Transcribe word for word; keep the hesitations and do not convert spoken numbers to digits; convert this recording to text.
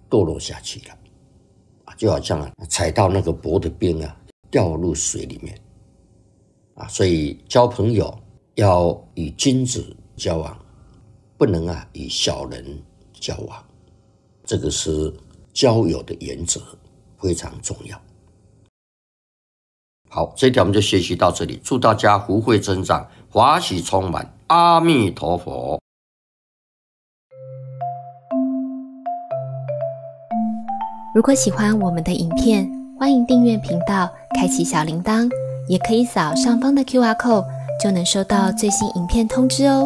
堕落下去了，就好像、啊、踩到那个薄的冰啊，掉入水里面啊。所以交朋友要与君子交往，不能啊与小人交往，这个是交友的原则，非常重要。好，这一条我们就学习到这里，祝大家福慧增长，法喜充满，阿弥陀佛。 如果喜欢我们的影片，欢迎订阅频道，开启小铃铛，也可以扫上方的 Q R code， 就能收到最新影片通知哦。